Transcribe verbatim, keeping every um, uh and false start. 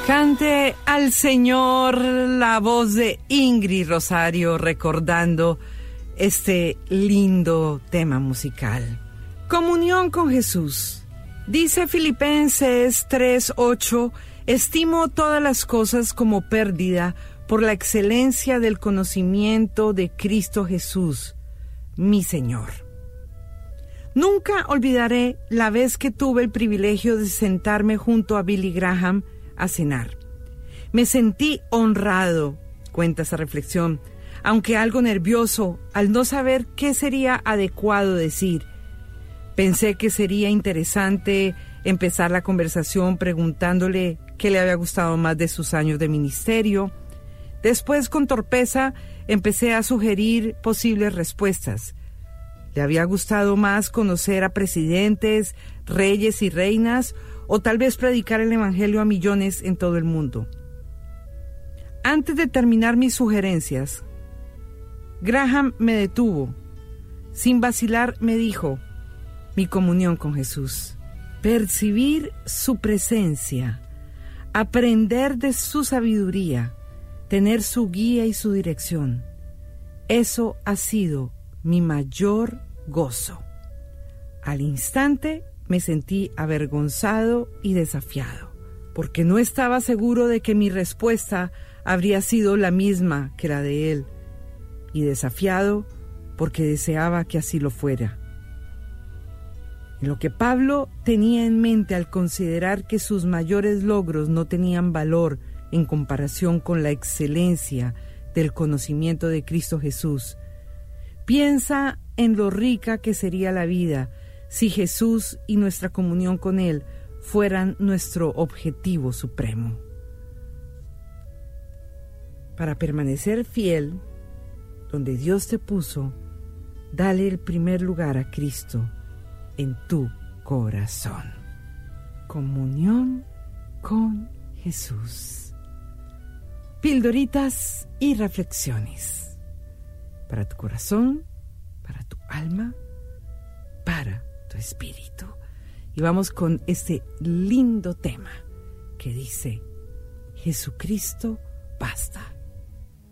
Cante al Señor la voz de Ingrid Rosario recordando este lindo tema musical. Comunión con Jesús. Dice Filipenses tres ocho, estimo todas las cosas como pérdida por la excelencia del conocimiento de Cristo Jesús, mi Señor. Nunca olvidaré la vez que tuve el privilegio de sentarme junto a Billy Graham a cenar. Me sentí honrado, cuenta esa reflexión, aunque algo nervioso al no saber qué sería adecuado decir. Pensé que sería interesante empezar la conversación preguntándole qué le había gustado más de sus años de ministerio. Después, con torpeza, empecé a sugerir posibles respuestas. ¿Le había gustado más conocer a presidentes, reyes y reinas, o tal vez predicar el evangelio a millones en todo el mundo? Antes de terminar mis sugerencias, Graham me detuvo. Sin vacilar me dijo, mi comunión con Jesús, percibir su presencia, aprender de su sabiduría, tener su guía y su dirección. Eso ha sido mi mayor gozo. Al instante me sentí avergonzado y desafiado, porque no estaba seguro de que mi respuesta habría sido la misma que la de él, y desafiado porque deseaba que así lo fuera. Lo que Pablo tenía en mente al considerar que sus mayores logros no tenían valor en comparación con la excelencia del conocimiento de Cristo Jesús, piensa en lo rica que sería la vida si Jesús y nuestra comunión con Él fueran nuestro objetivo supremo. Para permanecer fiel, donde Dios te puso, dale el primer lugar a Cristo en tu corazón. Comunión con Jesús. Pildoritas y reflexiones para tu corazón, para tu alma, para tu espíritu. Y vamos con este lindo tema que dice: Jesucristo basta.